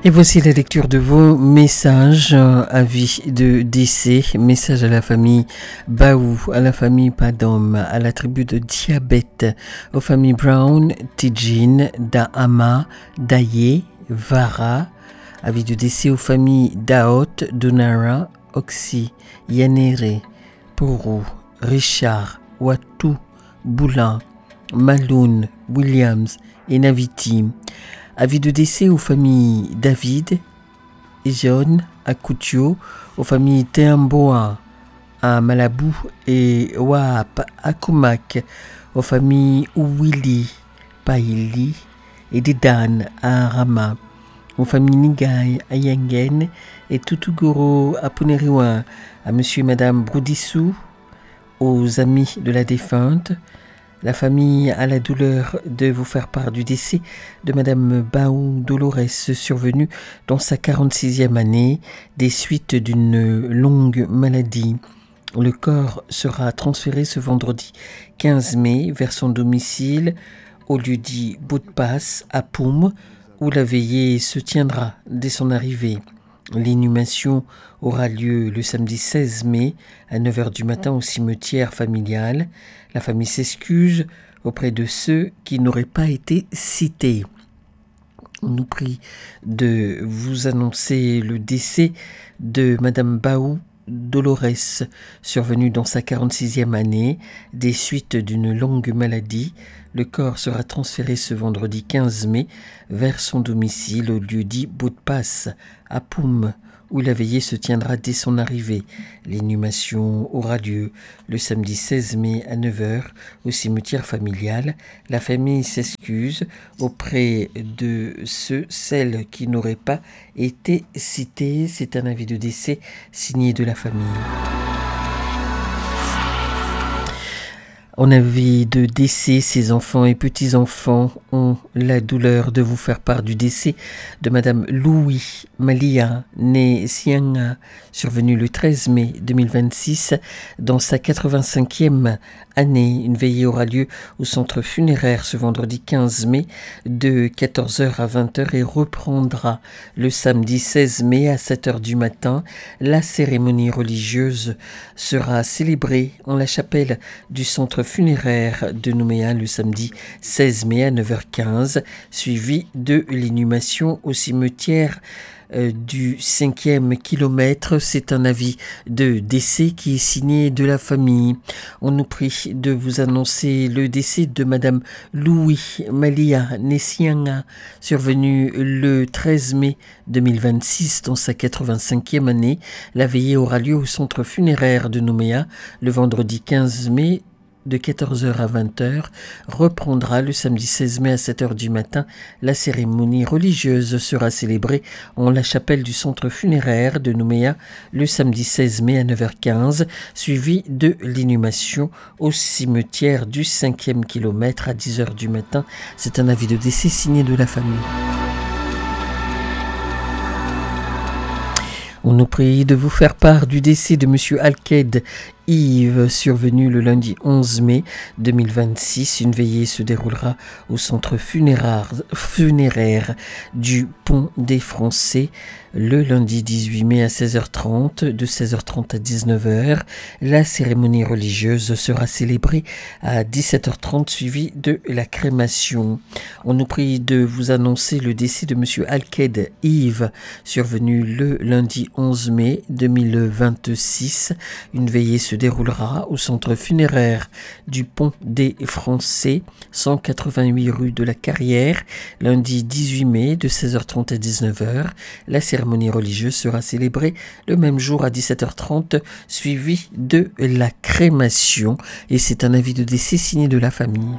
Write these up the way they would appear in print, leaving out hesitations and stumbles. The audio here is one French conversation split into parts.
Et voici la lecture de vos messages, avis de décès, message à la famille Baou, à la famille Padom, à la tribu de Diabète, aux familles Brown, Tijin, Dahama, Daye, Vara, avis de décès aux familles Daot, Donara, Oxy, Yanere, Pourou, Richard, Watou, Boulin, Maloun, Williams et Naviti. Avis de décès aux familles David, Ejon, à Koutio, aux familles Teamboa, à Malabou et Waap, à Kumak, aux familles Ouili, Paili et Dedan, à Rama, aux familles Nigai, à Yangen et Tutugoro, à Puneriwa, à monsieur et madame Broudissou, aux amis de la défunte. La famille a la douleur de vous faire part du décès de Madame Baou Dolores, survenue dans sa 46e année des suites d'une longue maladie. Le corps sera transféré ce vendredi 15 mai vers son domicile au lieu-dit Boutpass à Poum, où la veillée se tiendra dès son arrivée. L'inhumation aura lieu le samedi 16 mai à 9h du matin au cimetière familial. La famille s'excuse auprès de ceux qui n'auraient pas été cités. On nous prie de vous annoncer le décès de Madame Baou Dolores, survenue dans sa 46e année des suites d'une longue maladie. Le corps sera transféré ce vendredi 15 mai vers son domicile au lieu-dit Boutpass à Poum, où la veillée se tiendra dès son arrivée. L'inhumation aura lieu le samedi 16 mai à 9h au cimetière familial. La famille s'excuse auprès de celles qui n'auraient pas été citées. C'est un avis de décès signé de la famille. En avis de décès, ses enfants et petits-enfants ont la douleur de vous faire part du décès de Madame Louis Malia, née Sianga, survenue le 13 mai 2026 dans sa 85e année. Une veillée aura lieu au centre funéraire ce vendredi 15 mai de 14h à 20h et reprendra le samedi 16 mai à 7h du matin. La cérémonie religieuse sera célébrée en la chapelle du centre funéraire de Nouméa le samedi 16 mai à 9h15, suivi de l'inhumation au cimetière du 5e kilomètre. C'est un avis de décès qui est signé de la famille. On nous prie de vous annoncer le décès de Madame Louis Malia Nessianga, survenue le 13 mai 2026 dans sa 85e année. La veillée aura lieu au centre funéraire de Nouméa le vendredi 15 mai de 14h à 20h, reprendra le samedi 16 mai à 7h du matin. La cérémonie religieuse sera célébrée en la chapelle du centre funéraire de Nouméa le samedi 16 mai à 9h15, suivi de l'inhumation au cimetière du 5e kilomètre à 10h du matin. C'est un avis de décès signé de la famille. On nous prie de vous faire part du décès de Monsieur Alked Yves, survenu le lundi 11 mai 2026. Une veillée se déroulera au centre funéraire du Pont des Français le lundi 18 mai à 16h30, de 16h30 à 19h. La cérémonie religieuse sera célébrée à 17h30, suivie de la crémation. On nous prie de vous annoncer le décès de Monsieur Alked Yves, survenu le lundi 11 mai 2026. Une veillée se déroulera au centre funéraire du Pont des Français, 188 rue de la Carrière, lundi 18 mai de 16h30 à 19h. La cérémonie religieuse sera célébrée le même jour à 17h30, suivie de la crémation. Et c'est un avis de décès signé de la famille.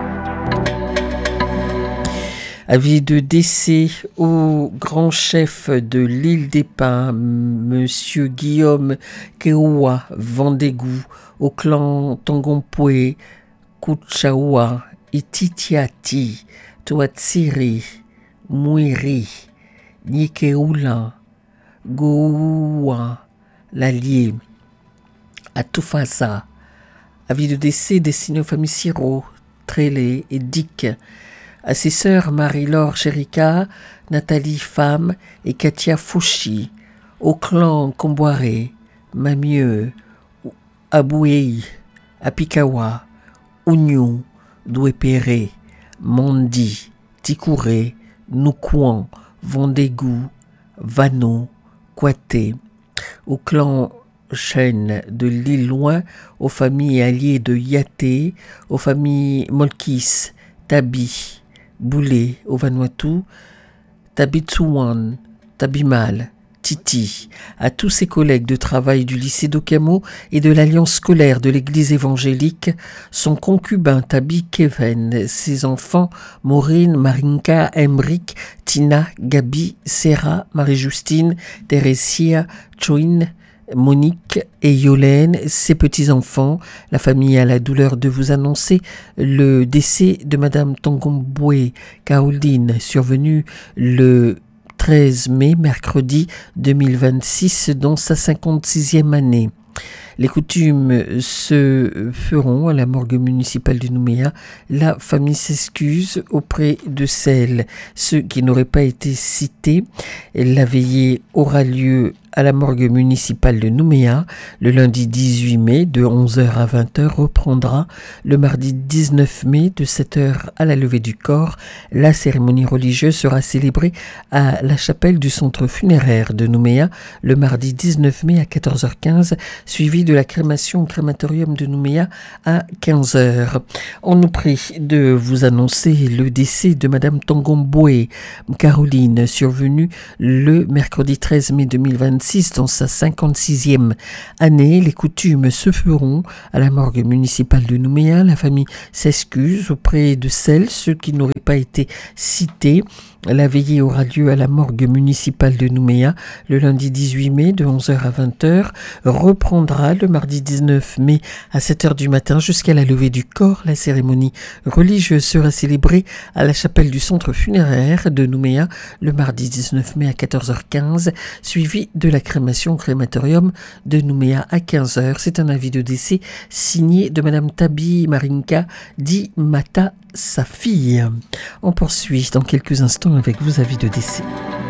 Avis de décès au grand chef de l'île des Pins, Monsieur Guillaume Keoua Vandégou, au clan Tangompoué, Kutchaoua, Ititiati, Toatsiri, Mouiri, Nikeoula, Goua, Lalier, à Toufasa. Avis de décès destiné aux familles Siro, Trélé et Dick. à ses sœurs Marie-Laure Chérika, Nathalie Femme et Katia Fouchi, au clan Comboiré, Mamieux, Abouei, Apikawa, Ougnou, Douépéré, Mondi, Tikouré, Noukouan, Vendégou, Vano, Kouaté, au clan Chêne de l'île Loin, aux familles alliées de Yaté, aux familles Molkis, Tabi, Boulé, au Vanuatu, Tabitsouan, Tabimal, Titi, à tous ses collègues de travail du lycée d'Okamo et de l'Alliance scolaire de l'Église évangélique, son concubin Tabi Keven, ses enfants Maureen, Marinka, Emric, Tina, Gabi, Sarah, Marie-Justine, Teresia, Choin, Monique et Yolène, ses petits-enfants. La famille a la douleur de vous annoncer le décès de Madame Tongombwe Kaoldine, survenu le 13 mai, mercredi 2026, dans sa 56e année. Les coutumes se feront à la morgue municipale de Nouméa. La famille s'excuse auprès de ceux qui n'auraient pas été cités. La veillée aura lieu à la morgue municipale de Nouméa le lundi 18 mai de 11h à 20h, reprendra le mardi 19 mai de 7h à la levée du corps. La cérémonie religieuse sera célébrée à la chapelle du centre funéraire de Nouméa le mardi 19 mai à 14h15, suivi de la crémation au crématorium de Nouméa à 15h. On nous prie de vous annoncer le décès de Madame Tongombwe Caroline, survenue le mercredi 13 mai 2026 dans sa 56e année. Les coutumes se feront à la morgue municipale de Nouméa. La famille s'excuse auprès de ceux qui n'auraient pas été cités. La veillée aura lieu à la morgue municipale de Nouméa le lundi 18 mai de 11h à 20h, reprendra le mardi 19 mai à 7h du matin jusqu'à la levée du corps. La cérémonie religieuse sera célébrée à la chapelle du centre funéraire de Nouméa le mardi 19 mai à 14h15, suivi de la crémation au crématorium de Nouméa à 15h. C'est un avis de décès signé de Madame Tabi Marinka Di Mata, sa fille. On poursuit dans quelques instants avec vos avis de décès.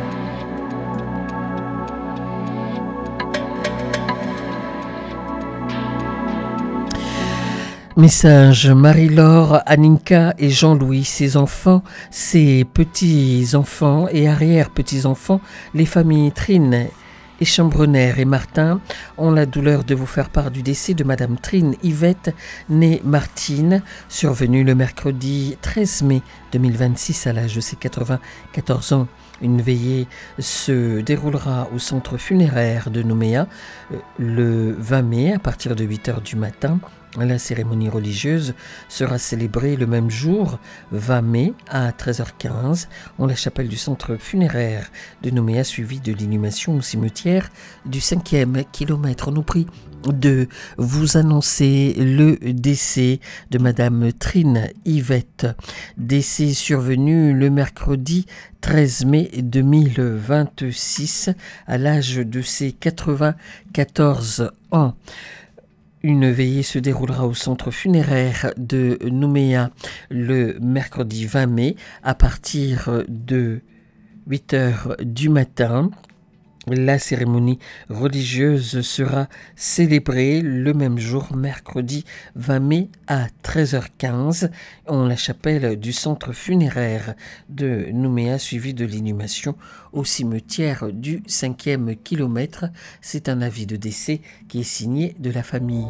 Message Marie-Laure, Aninka et Jean-Louis, ses enfants, ses petits-enfants et arrière-petits-enfants, les familles Trine et Chambrener et Martin ont la douleur de vous faire part du décès de Madame Trine Yvette, née Martine, survenue le mercredi 13 mai 2026 à l'âge de ses 94 ans. Une veillée se déroulera au centre funéraire de Nouméa le 20 mai à partir de 8h du matin. La cérémonie religieuse sera célébrée le même jour, 20 mai, à 13h15, en la chapelle du centre funéraire de Nouméa, suivie de l'inhumation au cimetière du 5e kilomètre. On nous prie de vous annoncer le décès de Madame Trine Yvette, décès survenu le mercredi 13 mai 2026 à l'âge de ses 94 ans. Une veillée se déroulera au centre funéraire de Nouméa le mercredi 20 mai à partir de 8h du matin. La cérémonie religieuse sera célébrée le même jour, mercredi 20 mai à 13h15, en la chapelle du centre funéraire de Nouméa, suivi de l'inhumation au cimetière du 5e kilomètre. C'est un avis de décès qui est signé de la famille.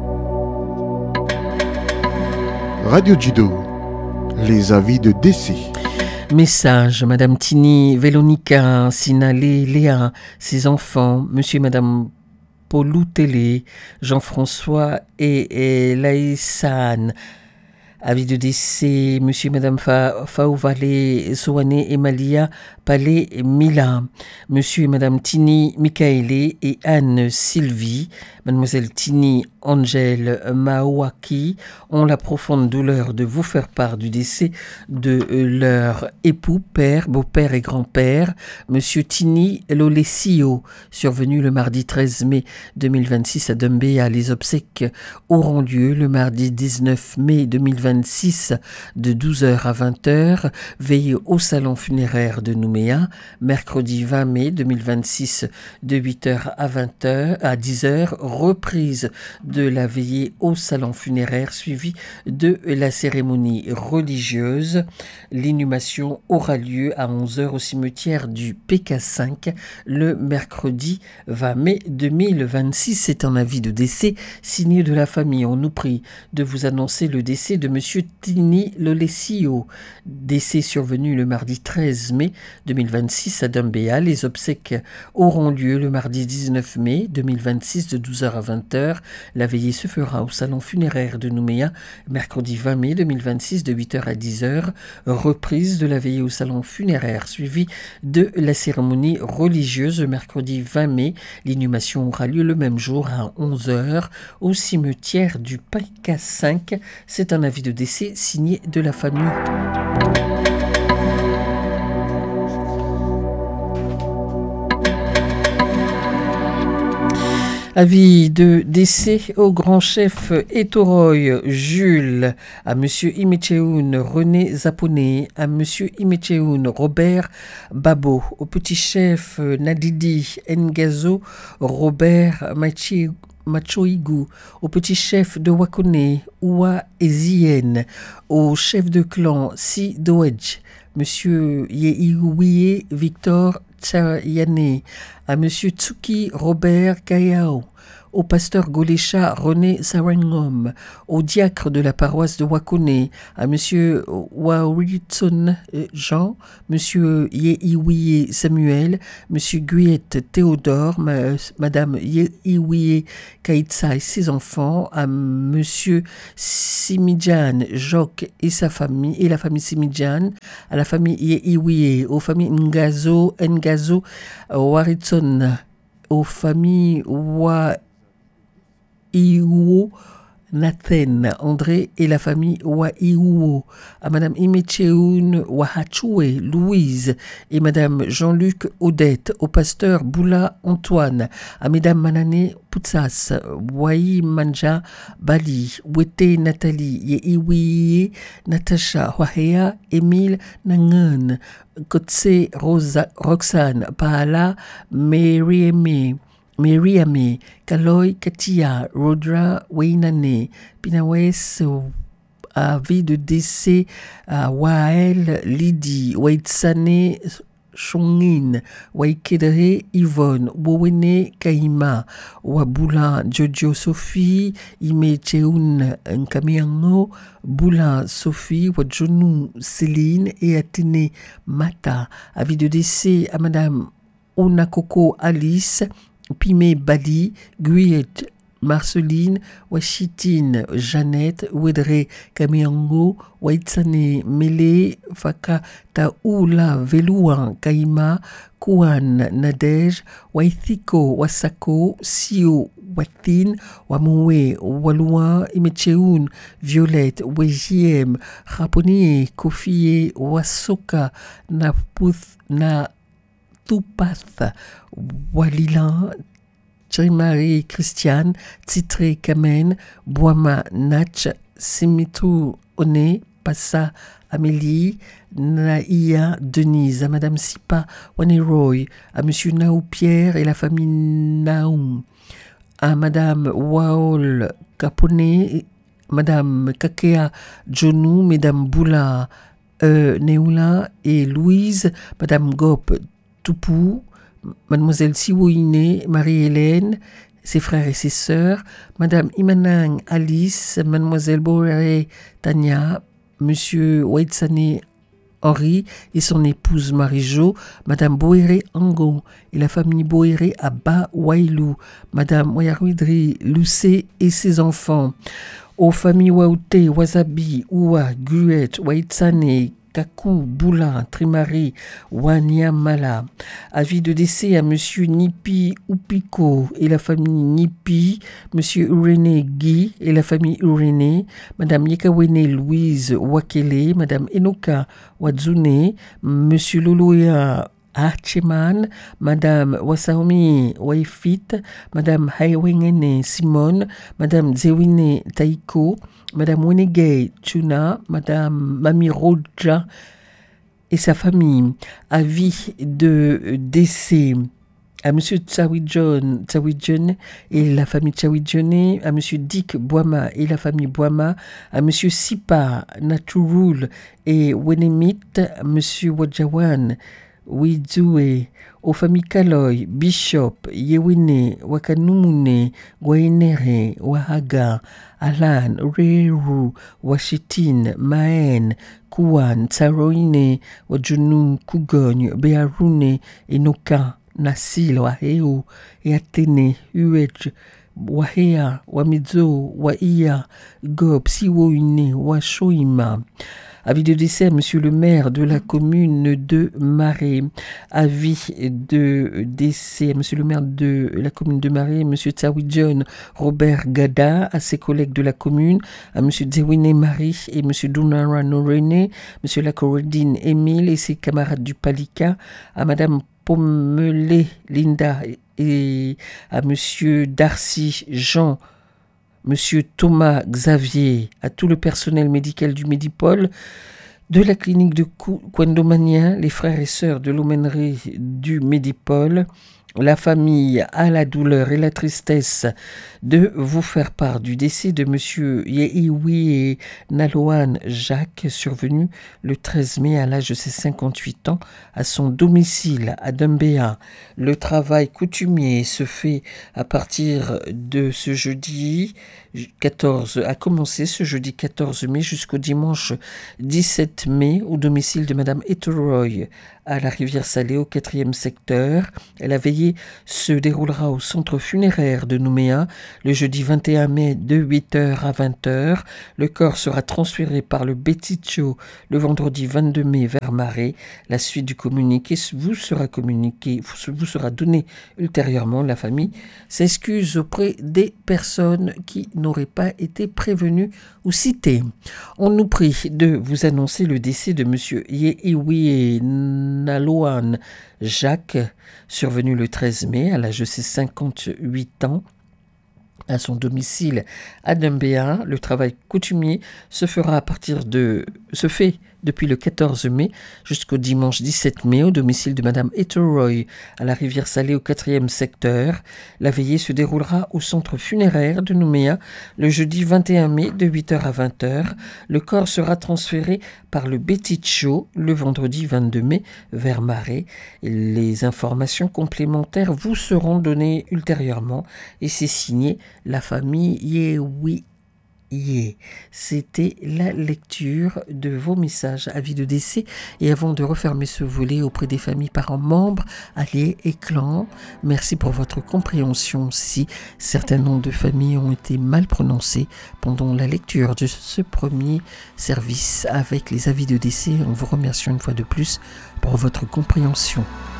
Radio Judo, les avis de décès. Message, Madame Tini, Vélonica, Sinalé, Léa, ses enfants, Monsieur et Madame Poloutélé, Jean-François et Laïsane. Avis de décès, Monsieur et Madame Faouvalé, Soane et Malia, Palais Mila, Monsieur et Madame Tini, Michaelé et Anne Sylvie, Mademoiselle Tini Angel Mawaki ont la profonde douleur de vous faire part du décès de leur époux, père, beau-père et grand-père, Monsieur Tini Lolesio, survenu le mardi 13 mai 2026 à Doumbéa. Les obsèques auront lieu le mardi 19 mai 2026 de 12h à 20h, veillée au salon funéraire de Nouméa, mercredi 20 mai 2026 de 8h à 20h à 10h, reprise de la veillée au salon funéraire suivie de la cérémonie religieuse. L'inhumation aura lieu à 11h au cimetière du PK5 le mercredi 20 mai 2026. C'est un avis de décès signé de la famille. On nous prie de vous annoncer le décès de Monsieur Tini Lolesio, décès survenu le mardi 13 mai 2026 à Doumbéa. Les obsèques auront lieu le mardi 19 mai 2026 de 12h à 20h. La veillée se fera au salon funéraire de Nouméa, mercredi 20 mai 2026 de 8h à 10h. Reprise de la veillée au salon funéraire suivie de la cérémonie religieuse mercredi 20 mai. L'inhumation aura lieu le même jour à 11h au cimetière du PK5. C'est un avis de décès signé de la famille. Avis de décès au grand chef Etoroy Jules, à Monsieur Imecheoun René Zaponé, à Monsieur Imecheoun Robert Babo, au petit chef Nadidi Ngazo Robert Machoigou, au petit chef de Wakone Oua Ezien, au chef de clan Si Doedj, Monsieur Yeiouye Victor Tchayane, à Monsieur Tsuki Robert Kayao, au pasteur Golécha René Sarangom, au diacre de la paroisse de Wakone, à Monsieur Waritson Jean, Monsieur Yeiouye Samuel, Monsieur Guyette Théodore, Madame Yeiouye Kaitsa et ses enfants, à Monsieur Simidjan Jock et sa famille, et la famille Simidjan, à la famille Yeiouye, aux familles Ngazo, Waritson, aux familles Iwo, Nathan, André et la famille Waiuo, à Madame Imecheoun Wahachoué, Louise et Madame Jean-Luc Odette, au pasteur Boula Antoine, à Mesdames Manané Poutsas, Wai Manja Bali, Wete Nathalie, Yeiwiye Natacha, Wahea Émile Nangan, Kotse Roxane, Paala Meriame, Kaloy Katia, Rodra Wainane, Pinawes, avis de décès à Wael Lydie, Waitsane Chongin, Waikedre Yvonne, Wowene Kaima, Wabula Jojo Sophie, Imecheoun Nkamiango, Boula Sophie, Wajonu Céline et Athénée Mata. Avis de décès à Madame Onakoko Alice, Pimé Bali, Guyette Marceline, Wachitine Jeannette, Wedre Kamiango, Waitsane Mele, Faka Taoula Velouan Kaima, Kouan Nadej, Waithiko Wasako, Sio Watin, Wamoue Walua, Imecheoun, Violette, Wejiem, Raponier, Kofie, Wasoka, Naputh, Na Tupath, Walila, Marie Christiane, Titré Kamen, Boama Natch, Simitou One, Passa Amélie, Naïa Denise, à Madame Sipa Waneroy, à Monsieur Naou Pierre et la famille Naoum, à Madame Waol Capone, Madame Kakea Jonou, Mesdames Boula Neoula et Louise, Madame Gop Toupou, Mademoiselle Siwoine, Marie-Hélène, ses frères et ses sœurs, Madame Imanang Alice, Mademoiselle Boeré Tania, Monsieur Waitsane Henri et son épouse Marie-Jo, Madame Boéré Ango et la famille Boéré à Ba-Wailou, Madame Wayarouidri Loussé et ses enfants, aux familles Waouté, Wasabi, Oua, Guet, Waitsane, Kakou, Boula, Trimari, Wanyamala. Avis de décès à Monsieur Nipi Upiko et la famille Nipi, Monsieur Urené Guy et la famille Urené, Madame Yekawene Louise Wakele, Madame Enoka Wadzune, Monsieur Loloya Hacheman, Madame Wasaomi Waifit, Madame Haiwengene Simone, Madame Zewine Taiko, Madame Wenegay Tuna, Madame Mami Roja et sa famille. Avis de décès à Monsieur Tsawijon et la famille Tsawijone, à Monsieur Dick Boama et la famille Boama, à Monsieur Sipa Naturul et Wenemit, à Monsieur Wajawan, Wizue, aux familles Kaloy, Bishop, Yewine, Wakanumune, Gwainere, Wahaga, Alan, Reru, Washitin, Maen, Kouan, Tsaroine, Wajunun, Kugogne, Bearune, Enoka, Nasil, Waheo, et Athénée, Uej, Wahea, Wamizo, Waia, Gob, Siwoine, Washoima. Avis de décès à Monsieur le maire de la commune de Marais. Avis de décès à Monsieur le maire de la commune de Marais, Monsieur Tsawijon Robert Gada, à ses collègues de la commune, à Monsieur Zewine Marie et Monsieur Dunara Norene, Monsieur Lacoredine Émile et ses camarades du Palika, à Madame Pommelé Linda et à Monsieur Darcy Jean, Monsieur Thomas Xavier, à tout le personnel médical du Médipôle, de la clinique de Kwendomania, les frères et sœurs de l'aumônerie du Médipôle, la famille a la douleur et la tristesse de vous faire part du décès de Monsieur Yehiwi et Naloan Jacques, survenu le 13 mai à l'âge de ses 58 ans à son domicile à Dumbéa. Le travail coutumier se fait à partir de ce jeudi 14, a commencé ce jeudi 14 mai jusqu'au dimanche 17 mai au domicile de Madame Etoroy à la Rivière-Salée au 4e secteur. La veillée se déroulera au centre funéraire de Nouméa le jeudi 21 mai de 8h à 20h. Le corps sera transféré par le Beticho le vendredi 22 mai vers Marais. La suite du communiqué vous sera donné ultérieurement. La famille s'excuse auprès des personnes qui n'auraient pas été prévenues ou citées. On nous prie de vous annoncer le décès de Monsieur Yehiwi Naloan Jacques, survenu le 13 mai à l'âge de ses 58 ans à son domicile à Dumbéa. Le travail coutumier se fait depuis le 14 mai jusqu'au dimanche 17 mai au domicile de Madame Etoroy à la Rivière-Salée au 4e secteur. La veillée se déroulera au centre funéraire de Nouméa le jeudi 21 mai de 8h à 20h. Le corps sera transféré par le Beticho le vendredi 22 mai vers Marais. Les informations complémentaires vous seront données ultérieurement et c'est signé la famille Yehiwi. C'était la lecture de vos messages, avis de décès. Et avant de refermer ce volet auprès des familles, parents, membres, alliés et clans, merci pour votre compréhension si certains noms de familles ont été mal prononcés pendant la lecture de ce premier service avec les avis de décès. On vous remercie une fois de plus pour votre compréhension.